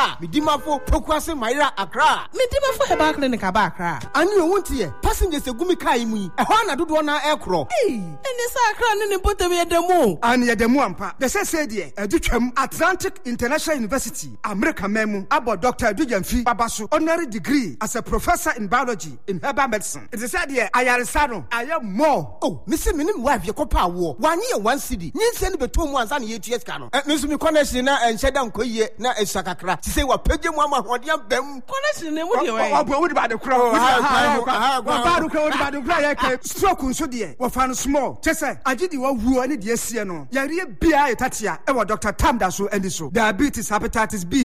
Accra. Midimafo Pokwase Maira Accra. Midimafo Heba Clinic aba Accra. Ani you want here. Passengers egumi kai mu. Ehwa na dodo na ekro. Eni sa Accra ne bote we demo. Ani ye demo ampa. The say there edutwam Atlantic International University America memu about Dr. Edujamfi Babaso honorary degree as a professor in biology in herbal medicine. It is said here ayaresano I am more. Oh, Mr. Minim wife your kopa wo. 1 year 1 city. Nyi send be 2 months and 8 years kano. Nso mi connection na encheda nkoye na esakakra. Ti say wa page mu amahodiam bam. Connection ne wo de we. Wa wo de ba de kra. Wa ba do kra wo de ba de kra ye ka stroke nso de. Wa fa no small. Chese agidi wa wu ani de asie no. Yare bia etatia e wa Dr. Tamda so endi so. Diabetes, hepatitis B,